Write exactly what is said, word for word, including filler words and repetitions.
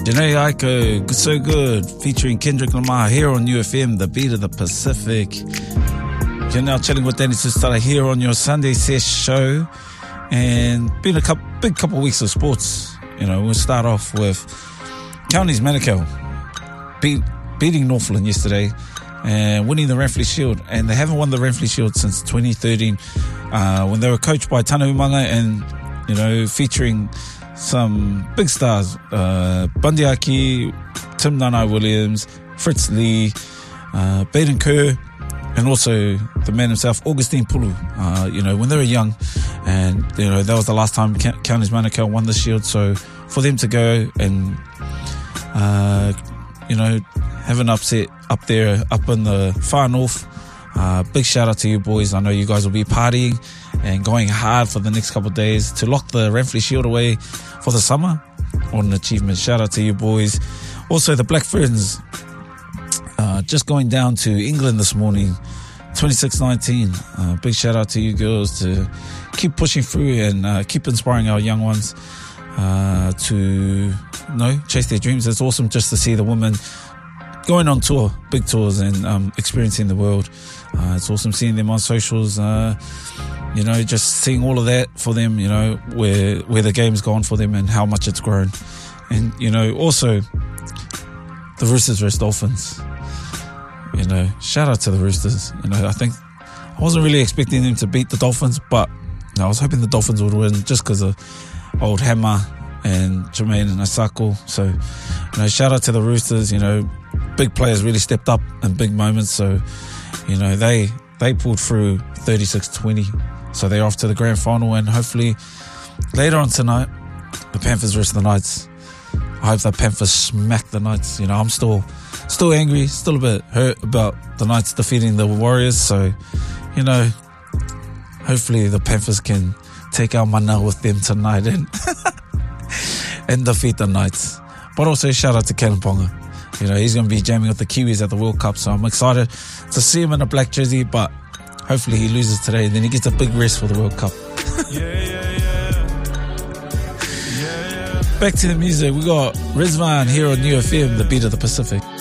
Janae Aiko, So Good, featuring Kendrick Lamar here on U F M, the beat of the Pacific. You're now chatting with Danny Sustada here on your Sunday Sesh show. And been a couple, big couple of weeks of sports. You know, we'll start off with Counties Manukau beat, beating Northland yesterday and winning the Renfrew Shield. And they haven't won the Renfrew Shield since twenty thirteen uh, when they were coached by Tana Umanga and, you know, featuring some big stars, uh, Bundy Aki, Tim Nanai Williams, Fritz Lee, uh, Baden Kerr, and also the man himself, Augustine Pulu. Uh, you know, when they were young, and, you know, that was the last time Counties Manukau won the Shield. So for them to go and, uh, you know, have an upset up there, up in the far north, uh, big shout out to you boys. I know you guys will be partying and going hard for the next couple of days to lock the Renfrew Shield away for the summer. What an achievement. Shout out to you boys. Also the Black Ferns uh, just going down to England this morning, twenty-six nineteen. Uh, big shout out to you girls to keep pushing through and uh, keep inspiring our young ones uh, to you know, chase their dreams. It's awesome just to see the women going on tour, big tours, and um, experiencing the world. Uh, it's awesome seeing them on socials, uh, you know, just seeing all of that for them, you know, where where the game's gone for them and how much it's grown. And, you know, also the Roosters versus Dolphins. You know, shout out to the Roosters. You know, I think I wasn't really expecting them to beat the Dolphins, but you know, I was hoping the Dolphins would win just because of old Hammer and Jermaine and Asako. So, you know, shout out to the Roosters. You know, big players really stepped up in big moments. So, you know, they they pulled through thirty-six twenty. So they're off to the grand final, and hopefully later on tonight, the Panthers versus the Knights. I hope the Panthers smack the Knights. You know, I'm still still angry, still a bit hurt about the Knights defeating the Warriors. So, you know, hopefully the Panthers can take our mana with them tonight and and defeat the Knights. But also shout out to Kalen Ponga. You know, he's going to be jamming with the Kiwis at the World Cup, so I'm excited to see him in a black jersey, but hopefully he loses today and then he gets a big rest for the World Cup. yeah, yeah, yeah. Yeah, yeah. Back to the music. We got Rizvan here on U F M, the beat of the Pacific.